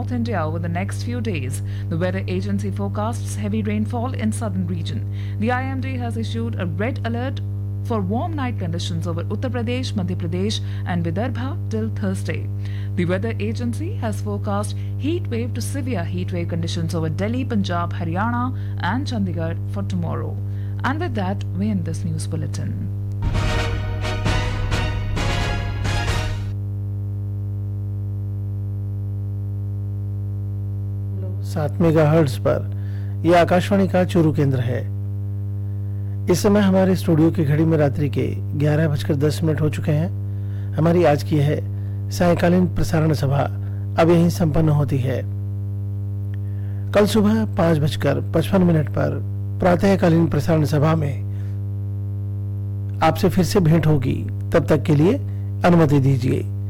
North India over the next few days. The weather agency forecasts heavy rainfall in southern region. The IMD has issued a red alert for warm night conditions over Uttar Pradesh, Madhya Pradesh and Vidarbha till Thursday. The weather agency has forecast heat wave to severe heat wave conditions over Delhi, Punjab, Haryana and Chandigarh for tomorrow. And with that, we end this news bulletin. 7 megahertz पर यह आकाशवाणी का चूरू केंद्र है। इस समय हमारे studio की घड़ी में रात्रि के 11:10 हो चुके हैं। हमारी आज की है सायंकालीन प्रसारण सभा अब यहीं संपन्न होती है। कल सुबह 5:55 पर प्रातःकालीन प्रसारण सभा में आपसे फिर से भेंट होगी। तब तक के लिए अनुमति दीजिए।